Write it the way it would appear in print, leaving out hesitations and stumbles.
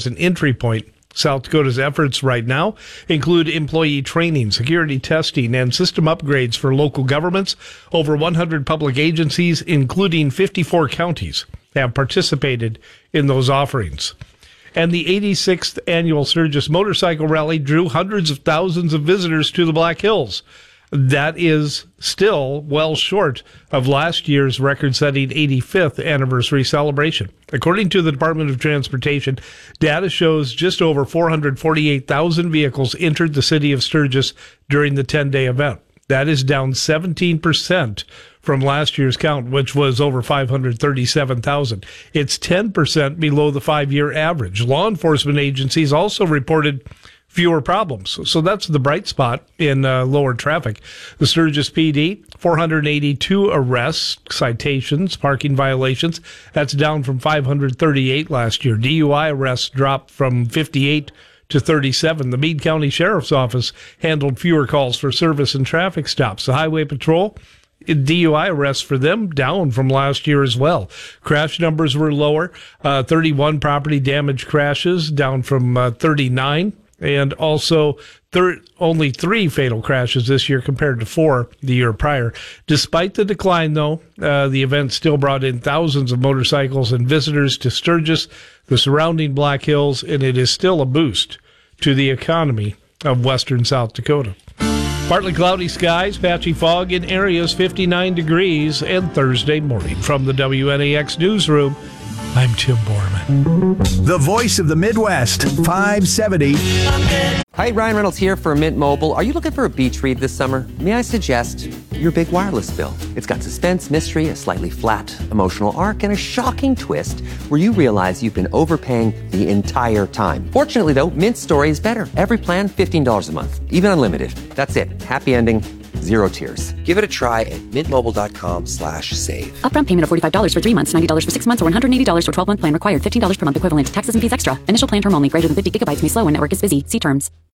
as an entry point. South Dakota's efforts right now include employee training, security testing, and system upgrades for local governments. Over 100 public agencies, including 54 counties, have participated in those offerings. And the 86th annual Sturgis Motorcycle Rally drew hundreds of thousands of visitors to the Black Hills. That is still well short of last year's record-setting 85th anniversary celebration. According to the Department of Transportation, data shows just over 448,000 vehicles entered the city of Sturgis during the 10-day event. That is down 17% from last year's count, which was over 537,000. It's 10% below the 5-year average. Law enforcement agencies also reported fewer problems. So that's the bright spot in lower traffic. The Sturgis PD, 482 arrests, citations, parking violations. That's down from 538 last year. DUI arrests dropped from 58 to 37. The Meade County Sheriff's Office handled fewer calls for service and traffic stops. The Highway Patrol, DUI arrests for them down from last year as well. Crash numbers were lower. 31 property damage crashes down from 39. And also only 3 fatal crashes this year compared to 4 the year prior. Despite the decline, though, the event still brought in thousands of motorcycles and visitors to Sturgis, the surrounding Black Hills, and it is still a boost to the economy of western South Dakota. Partly cloudy skies, patchy fog in areas, 59 degrees, and Thursday morning. From the WNAX Newsroom, I'm Tim Borman. The voice of the Midwest, 570. Hi, Ryan Reynolds here for Mint Mobile. Are you looking for a beach read this summer? May I suggest your big wireless bill? It's got suspense, mystery, a slightly flat emotional arc, and a shocking twist where you realize you've been overpaying the entire time. Fortunately, though, Mint's story is better. Every plan, $15 a month, even unlimited. That's it. Happy ending. 0 tears. Give it a try at mintmobile.com/save. Upfront payment of $45 for 3 months, $90 for 6 months, or $180 for 12-month plan required. $15 per month equivalent. Taxes and fees extra. Initial plan term only. Greater than 50 gigabytes may slow when network is busy. See terms.